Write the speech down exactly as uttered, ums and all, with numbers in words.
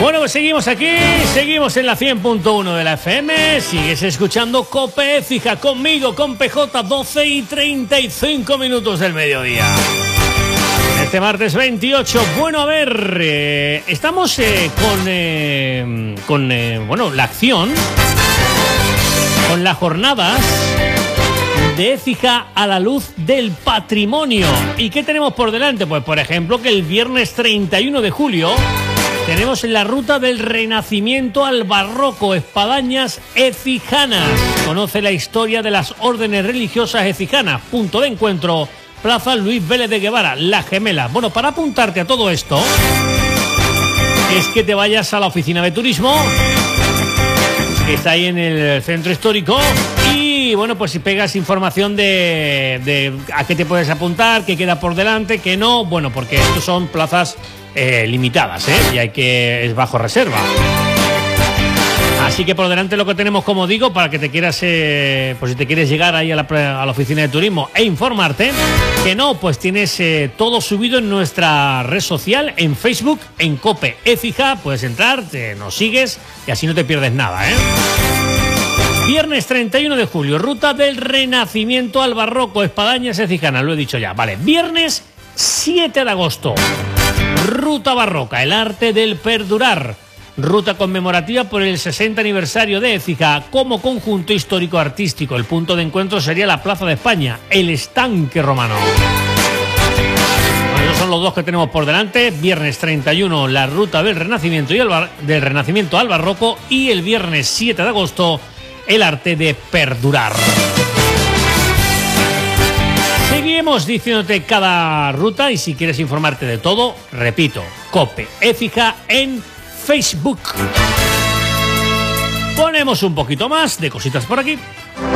Bueno, pues seguimos aquí, seguimos en la cien punto uno de la F M, sigues escuchando COPE Écija conmigo, con P J, doce y treinta y cinco minutos del mediodía. Este martes veintiocho, bueno, a ver, eh, estamos eh, con, eh, con eh, bueno, la acción, con las jornadas de Écija a la luz del patrimonio. ¿Y qué tenemos por delante? Pues, por ejemplo, que el viernes treinta y uno de julio tenemos en la ruta del Renacimiento al Barroco, espadañas écijanas. Conoce la historia de las órdenes religiosas écijanas. Punto de encuentro, Plaza Luis Vélez de Guevara, Las Gemelas. Bueno, para apuntarte a todo esto, es que te vayas a la oficina de turismo, que está ahí en el centro histórico, y bueno, pues si pegas información de, de a qué te puedes apuntar, qué queda por delante, qué no, bueno, porque estos son plazas eh, limitadas, ¿eh? Y hay que, es bajo reserva. Así que por delante lo que tenemos, como digo, para que te quieras, eh, pues si te quieres llegar ahí a la, a la oficina de turismo e informarte, que no, pues tienes eh, todo subido en nuestra red social, en Facebook, en COPE Écija, puedes entrar, te, nos sigues y así no te pierdes nada, ¿eh? Viernes treinta y uno de julio, ruta del Renacimiento al Barroco, espadañas écijanas, lo he dicho ya, vale. Viernes siete de agosto, ruta barroca, el arte del perdurar. Ruta conmemorativa por el sesenta aniversario de Écija como conjunto histórico-artístico. El punto de encuentro sería la Plaza de España, el estanque romano. Bueno, esos son los dos que tenemos por delante. Viernes treinta y uno, la ruta del Renacimiento, y el bar... del Renacimiento al Barroco. Y el viernes siete de agosto, el arte de perdurar. Seguimos diciéndote cada ruta, y si quieres informarte de todo, repito, COPE Écija en Facebook. Ponemos un poquito más de cositas por aquí.